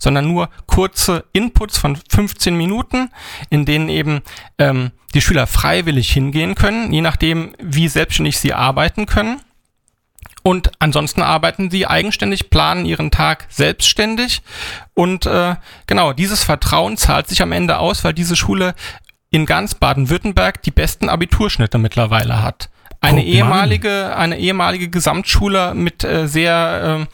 sondern nur kurze Inputs von 15 Minuten, in denen eben die Schüler freiwillig hingehen können, je nachdem, wie selbstständig sie arbeiten können. Und ansonsten arbeiten sie eigenständig, planen ihren Tag selbstständig. Und genau, dieses Vertrauen zahlt sich am Ende aus, weil diese Schule in ganz Baden-Württemberg die besten Abiturschnitte mittlerweile hat. Eine ehemalige Gesamtschule mit Stefan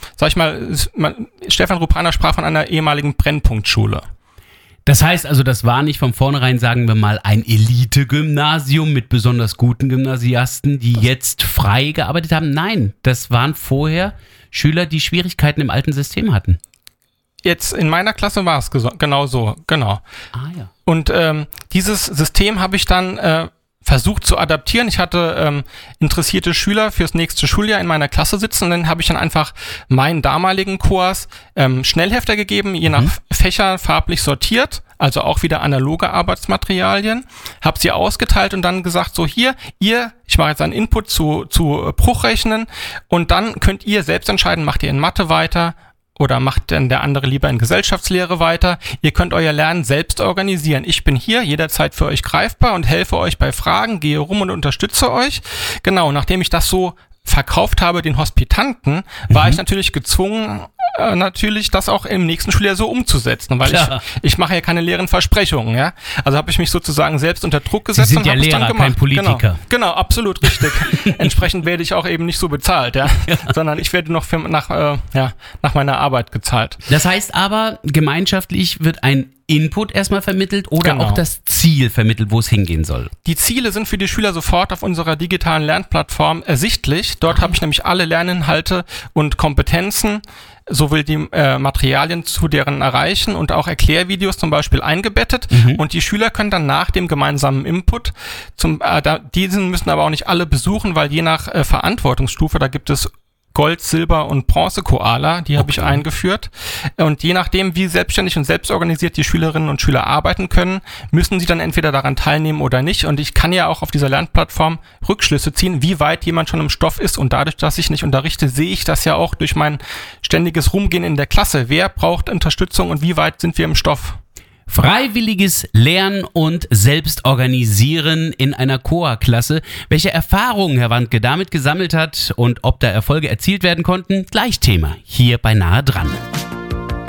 Rupaner sprach von einer ehemaligen Brennpunktschule. Das heißt also, das war nicht von vornherein, sagen wir mal, ein Elite-Gymnasium mit besonders guten Gymnasiasten, die jetzt frei gearbeitet haben. Nein, das waren vorher Schüler, die Schwierigkeiten im alten System hatten. Jetzt in meiner Klasse war es genau so, genau. Ah ja. Und dieses System habe ich dann versucht zu adaptieren. Ich hatte interessierte Schüler fürs nächste Schuljahr in meiner Klasse sitzen und dann habe ich dann einfach meinen damaligen Kurs Schnellhefter gegeben, je nach Fächer farblich sortiert, also auch wieder analoge Arbeitsmaterialien, habe sie ausgeteilt und dann gesagt, so hier, ich mache jetzt einen Input zu Bruchrechnen und dann könnt ihr selbst entscheiden, macht ihr in Mathe weiter oder macht denn der andere lieber in Gesellschaftslehre weiter? Ihr könnt euer Lernen selbst organisieren. Ich bin hier jederzeit für euch greifbar und helfe euch bei Fragen, gehe rum und unterstütze euch. Genau, nachdem ich das so verkauft habe den Hospitanten, war ich natürlich gezwungen, das auch im nächsten Schuljahr so umzusetzen, weil ich mache ja keine leeren Versprechungen, ja. Also habe ich mich sozusagen selbst unter Druck gesetzt. Sie sind ja Lehrer, kein Politiker. Genau, absolut richtig. Entsprechend werde ich auch eben nicht so bezahlt, sondern ich werde noch nach meiner Arbeit gezahlt. Das heißt aber, gemeinschaftlich wird ein Input erstmal vermittelt oder auch das Ziel vermittelt, wo es hingehen soll? Die Ziele sind für die Schüler sofort auf unserer digitalen Lernplattform ersichtlich. Dort habe ich nämlich alle Lerninhalte und Kompetenzen sowohl die Materialien zu deren Erreichen und auch Erklärvideos zum Beispiel eingebettet. Und die Schüler können dann nach dem gemeinsamen Input, diesen müssen aber auch nicht alle besuchen, weil je nach Verantwortungsstufe, da gibt es Gold, Silber und Bronze-Koala, die habe ich eingeführt. Und je nachdem, wie selbstständig und selbstorganisiert die Schülerinnen und Schüler arbeiten können, müssen sie dann entweder daran teilnehmen oder nicht. Und ich kann ja auch auf dieser Lernplattform Rückschlüsse ziehen, wie weit jemand schon im Stoff ist. Und dadurch, dass ich nicht unterrichte, sehe ich das ja auch durch mein ständiges Rumgehen in der Klasse. Wer braucht Unterstützung und wie weit sind wir im Stoff? Freiwilliges Lernen und Selbstorganisieren in einer Chorklasse. Welche Erfahrungen Herr Wandke damit gesammelt hat und ob da Erfolge erzielt werden konnten, gleich Thema hier bei Nahe dran.